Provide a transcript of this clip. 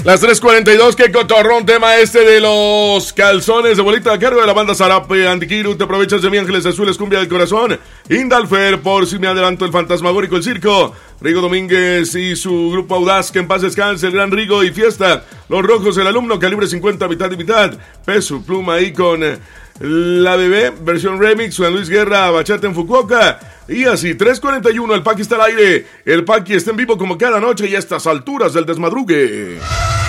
Las 3:42, qué cotorrón tema este de los calzones de bolita a cargo de la banda Zarape, Antiquiru, te aprovechas de mi Ángeles Azules, Cumbia del Corazón, Indalfer, por si me adelanto, el Fantasmagórico, el Circo, Rigo Domínguez y su grupo Audaz, que en paz descanse, el Gran Rigo y Fiesta, Los Rojos, el Alumno, Calibre 50, mitad y mitad, Peso Pluma ahí con La Bebé, versión remix, Juan Luis Guerra, Bachata en Fukuoka. Y así, 3:41, el Paqui está al aire. El Paqui está en vivo como cada noche y a estas alturas del desmadrugue.